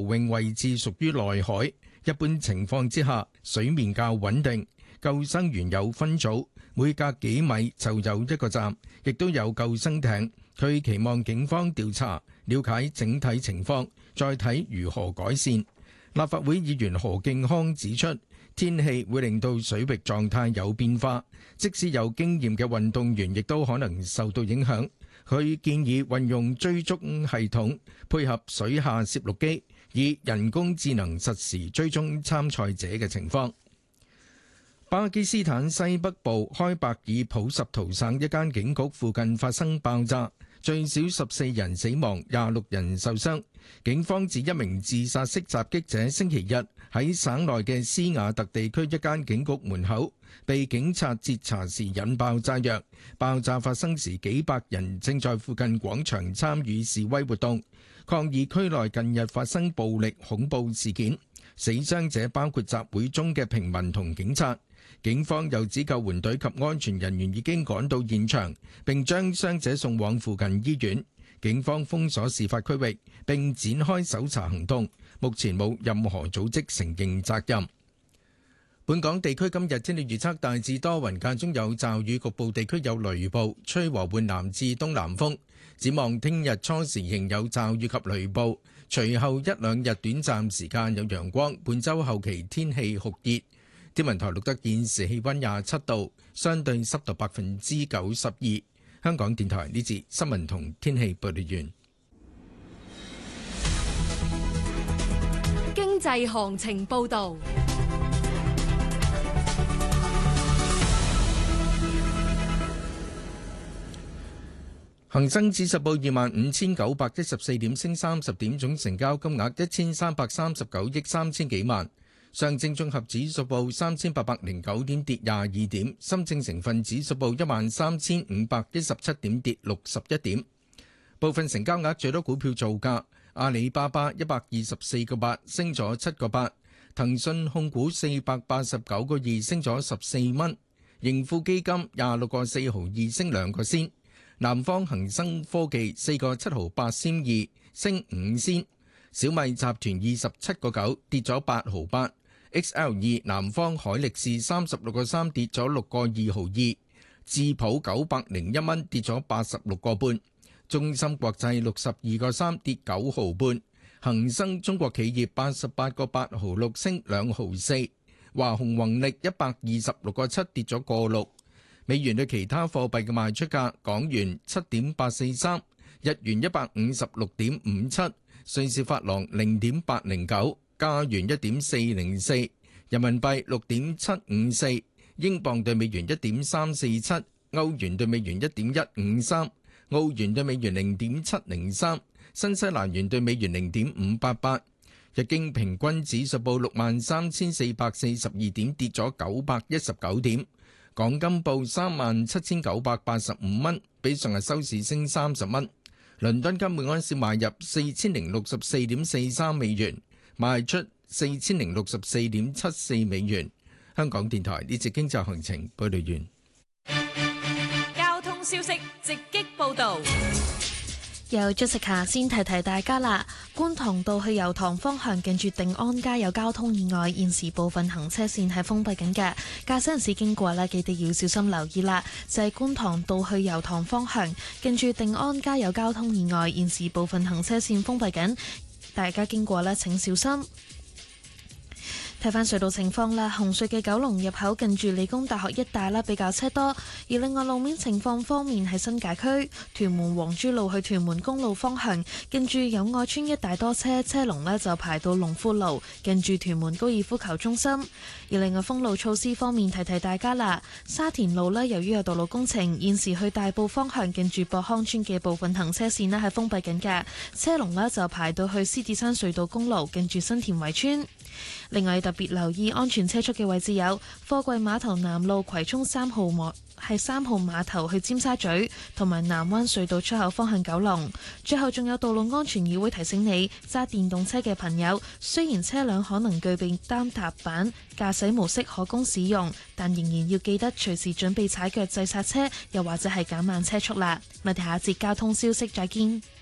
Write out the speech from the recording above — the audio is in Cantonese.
泳位置屬於內海，一般情況之下水面較穩定。救生員有分組，每隔幾米就有一個站，亦都有救生艇。佢期望警方調查，了解整體情況，再睇如何改善。立法會議員何敬康指出，天氣會令到水域狀態有變化，即使有經驗嘅運動員亦都可能受到影響。佢建議運用追蹤系統，配合水下攝錄機，以人工智能實時追蹤參賽者嘅情況。巴基斯坦西北部開伯爾普什圖省一間警局附近發生爆炸，最少14人死亡，26人受傷。警方指一名自殺式襲擊者星期日喺省內嘅斯瓦特地區一間警局門口被警察截查時引爆炸藥。爆炸發生時，幾百人正在附近廣場參與示威活動，抗議區內近日發生暴力恐怖事件。死傷者包括集會中嘅平民同警察。警方又指救援隊及安全人員已經趕到現場，並將傷者送往附近醫院。警方封鎖事發區域，並展開搜查行動。目前冇任何組織承認責任。本港地區今日天氣預測大致多雲，間中有驟雨，局部地區有雷暴，吹和緩南至東南風。展望聽日初時仍有驟雨及雷暴，隨後一兩日短暫時間有陽光。本週後期天氣酷熱。天文台錄得現時氣溫27度，相對濕度92%。香港電台呢節新聞同天氣報道完。 經濟行情報道。 恒生指數報25,914點，升30點，總成交金額1339億3千幾萬。上證綜合指數報3809點，跌22點。深證成分指數報13517點，跌61點。部分成交額最多股票造價：阿里巴巴124個8，升咗7個8；騰訊控股489個2，升咗14蚊；盈富基金26個4毫2，升2個仙；南方恒生科技4個7毫8仙2，升5仙；小米集團27個9，跌咗8毫8。XL2 南方海力士36個3，跌咗6個2毫2，智普901蚊，跌咗86個半，中芯國際62個3，跌9毫半，恒生中國企業88個8毫6，升2毫4，華虹宏力126個7，跌咗個6。美元對其他貨幣嘅賣出價：港元7.843，日元156.57，瑞士法郎0.809。加元1.404，人民幣6.754，英鎊對美元1.347，歐元對美元1.153，澳元對美元0.703，新西蘭元對美元0.588。日經平均指數報63,442點，跌咗919點。港金報37,985蚊，比上日收市升30蚊。倫敦金每安士買入4064.43美元。賣出4064.74美元。香港電台呢節經濟行情報道完。 交通消息直擊報道。 由 Jessica 先提提大家啦，觀塘道去油塘方向近住定安街有交通意外，現時部分行車線係封閉緊嘅，駕駛人士經過啦，記得要小心留意啦。就係觀塘道去油塘方向近住定安街有交通意外，現時部分行車線封閉緊。大家經過咧，請小心。睇返隧道情況啦，紅隧嘅九龍入口近住理工大學一帶啦，比較車多。而另外路面情況方面，喺新界區屯門黃珠路去屯門公路方向，近住友愛邨一帶多車，車龍呢就排到龍富路，近住屯門高爾夫球中心。而另外封路措施方面，提提大家啦，沙田路呢由於有道路工程，現時去大埔方向近住博康村嘅部分行車線呢係封閉緊嘅，車龍呢就排到去獅子山隧道公路，近住新田圍村。另外特別留意安全車速嘅位置有貨櫃碼頭南路葵涌3號碼頭去尖沙咀，同埋南灣隧道出口方向九龍。最後仲有道路安全議會提醒你，揸電動車嘅朋友，雖然車輛可能具備單踏板駕駛模式可供使用，但仍然要記得隨時準備踩腳掣剎車，又或者係減慢車速啦。我哋下一節交通消息再見。